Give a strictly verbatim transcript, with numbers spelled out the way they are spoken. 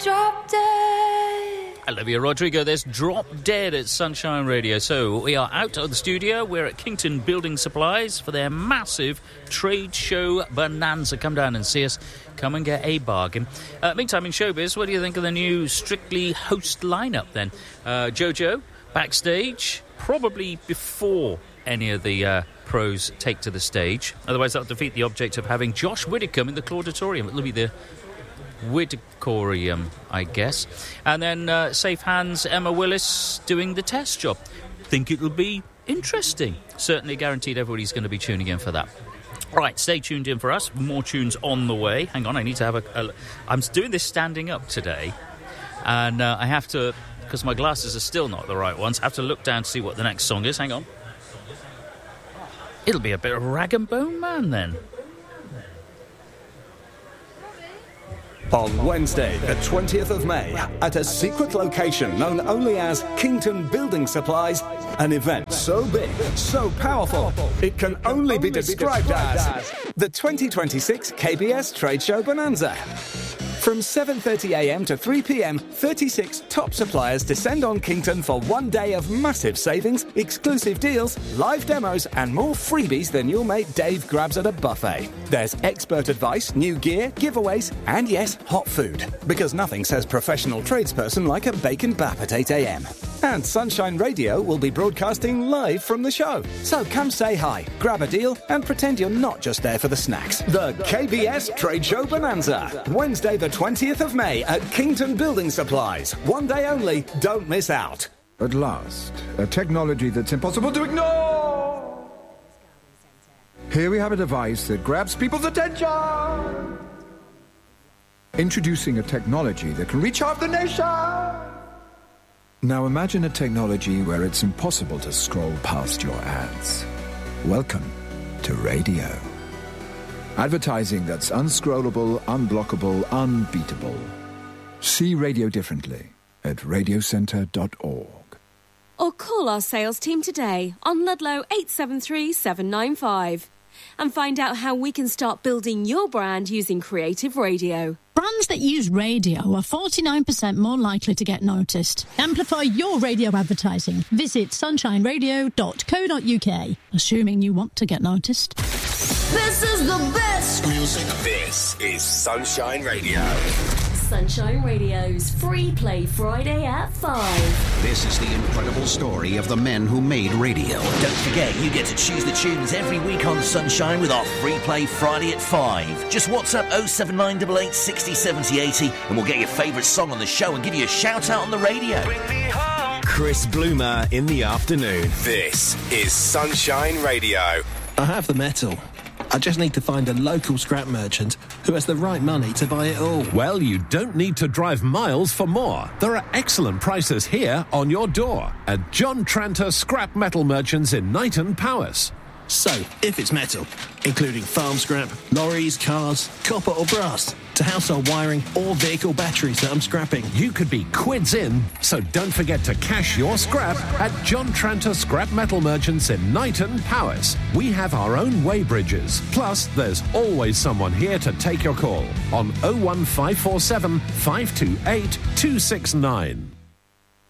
drop dead. Olivia Rodrigo, there's Drop Dead at Sunshine Radio. So we are out of the studio. We're at Kington Building Supplies for their massive trade show bonanza. Come down and see us. Come and get a bargain. Uh, meantime, in showbiz, what do you think of the new Strictly host lineup then? Uh, Jojo, backstage, probably before any of the uh, pros take to the stage. Otherwise, that'll defeat the object of having Josh Widdicombe in the Clauditorium. It'll be the Widdicorium, I guess. And then uh, Safe Hands, Emma Willis doing the test job. Think it'll be interesting. Certainly guaranteed everybody's going to be tuning in for that. Right, stay tuned in for us. More tunes on the way. Hang on, I need to have a... a I'm doing this standing up today, and uh, I have to, because my glasses are still not the right ones, I have to look down to see what the next song is. Hang on. It'll be a bit of Rag and Bone Man, then. On Wednesday, the twentieth of May, at a secret location known only as Kington Building Supplies, an event so big, so powerful, it can only be described as the twenty twenty-six K B S Trade Show Bonanza. From seven thirty a m to three p m, thirty-six top suppliers descend on Kington for one day of massive savings, exclusive deals, live demos, and more freebies than your mate Dave grabs at a buffet. There's expert advice, new gear, giveaways, and yes, hot food. Because nothing says professional tradesperson like a bacon bap at eight a m. And Sunshine Radio will be broadcasting live from the show. So come say hi, grab a deal, and pretend you're not just there for the snacks. The K B S Trade Show Bonanza. Wednesday the twentieth of May at Kington Building Supplies. One day only. Don't miss out. At last, a technology that's impossible to ignore. Here we have a device that grabs people's attention. Introducing a technology that can reach half the nation. Now imagine a technology where it's impossible to scroll past your ads. Welcome to radio. Advertising that's unscrollable, unblockable, unbeatable. See radio differently at radio centre dot org. Or call our sales team today on Ludlow eight seven three seven nine five and find out how we can start building your brand using creative radio. Brands that use radio are forty-nine percent more likely to get noticed. Amplify your radio advertising. Visit sunshine radio dot co dot uk, assuming you want to get noticed. This is the best music. This is Sunshine Radio. Sunshine Radio's Free Play Friday at five. This is the incredible story of the men who made radio. Don't forget, you get to choose the tunes every week on Sunshine with our Free Play Friday at five. Just WhatsApp oh seven nine eight eight six oh seven oh eight oh and we'll get your favourite song on the show and give you a shout out on the radio. Bring me home. Chris Bloomer in the afternoon. This is Sunshine Radio. I have the metal. I just need to find a local scrap merchant who has the right money to buy it all. Well, you don't need to drive miles for more. There are excellent prices here on your door at John Tranter Scrap Metal Merchants in Knighton, Powys. So, if it's metal, including farm scrap, lorries, cars, copper or brass, to household wiring or vehicle batteries that I'm scrapping, you could be quids in, so don't forget to cash your scrap at John Tranter Scrap Metal Merchants in Knighton, Powys. We have our own weighbridges, plus there's always someone here to take your call on oh one five four seven five two eight two six nine.